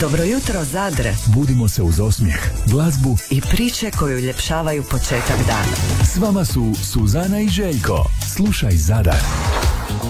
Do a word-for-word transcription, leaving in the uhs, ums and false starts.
Dobro jutro, Zadre. Budimo se uz osmijeh, glazbu i priče koju uljepšavaju početak dana. S vama su Suzana i Željko. Slušaj Zadar.